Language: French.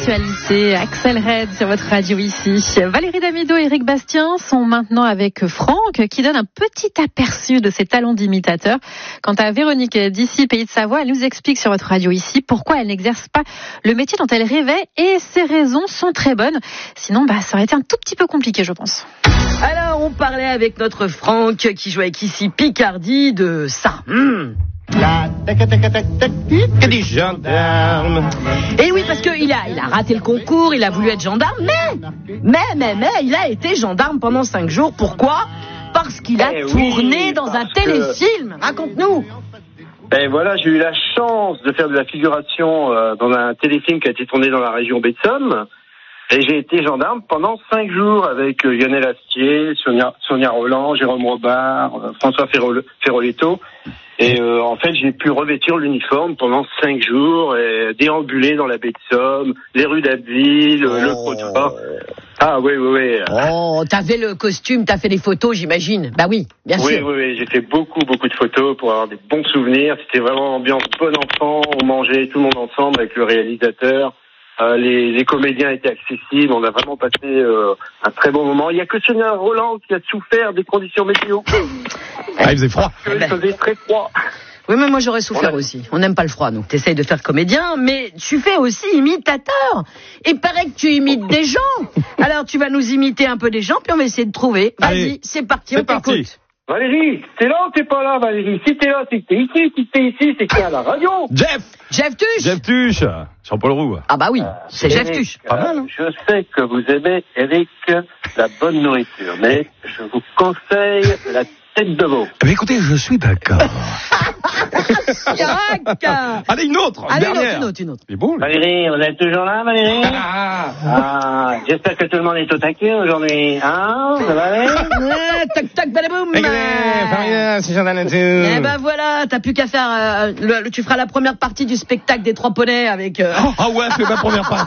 l'actualité. Axel Red sur votre radio ici. Valérie Damido et Éric Bastien sont maintenant avec Franck qui donne un petit aperçu de ses talents d'imitateur. Quant à Véronique d'ici, Pays de Savoie, elle nous explique sur votre radio ici pourquoi elle n'exerce pas le métier dont elle rêvait et ses raisons sont très bonnes. Sinon, ça aurait été un tout petit peu compliqué, je pense. Alors, on parlait avec notre Franck qui joue avec ici Picardie de ça. La des gendarmes. Et oui, parce qu'il a raté le concours, il a voulu être gendarme, mais il a été gendarme pendant 5 jours. Pourquoi ? Parce qu'il a tourné dans un téléfilm. Raconte-nous. Et voilà, j'ai eu la chance de faire de la figuration dans un téléfilm qui a été tourné dans la région Baie-de-Somme. Et j'ai été gendarme pendant 5 jours avec Lionel Astier, Sonia Roland, Jérôme Robart, François Ferroletto. Et en fait, j'ai pu revêtir l'uniforme pendant 5 jours et déambuler dans la baie de Somme, les rues d'Abbeville, le Crotoy. Ah oui. Oh, t'avais le costume, t'as fait des photos, j'imagine. Bah oui, bien sûr. Oui, j'ai fait beaucoup de photos pour avoir des bons souvenirs. C'était vraiment ambiance bon enfant, on mangeait tout le monde ensemble avec le réalisateur. Les comédiens étaient accessibles, on a vraiment passé un très bon moment. Il n'y a que Sonia Roland qui a souffert des conditions météo. Ah, il faisait froid. Il faisait très froid. Oui, mais moi j'aurais souffert aussi. On n'aime pas le froid, nous. T'essayes de faire comédien, mais tu fais aussi imitateur. Et paraît que tu imites des gens. Alors tu vas nous imiter un peu des gens, puis on va essayer de trouver. Vas-y, allez, c'est parti, on t'écoute. Valérie, t'es là ou t'es pas là, Valérie? Si t'es là, c'est que t'es ici. Si t'es ici, c'est que t'es à la radio. Jeff Tuche. Jean-Paul Roux. Ah bah oui, c'est Jeff Tuche. Pas mal, hein. Je sais que vous aimez, Eric, la bonne nourriture, mais je vous conseille la tête de veau. Mais écoutez, je suis d'accord. Allez, une autre. Une autre. C'est bon, là. Valérie, vous êtes toujours là, Valérie? J'espère que tout le monde est au taquet aujourd'hui. Hein? Ça va aller? Tac, balaboum. C'est Jordan. Eh ben voilà, t'as plus qu'à faire. Tu feras la première partie du spectacle des 3 poneys avec. Ah ouais, c'est ma première partie.